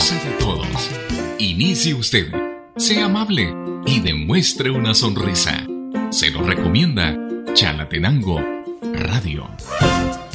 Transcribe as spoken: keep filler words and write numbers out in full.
cosa de todos. Inicie usted, sea amable y demuestre una sonrisa. Se lo recomienda Chalatenango Radio.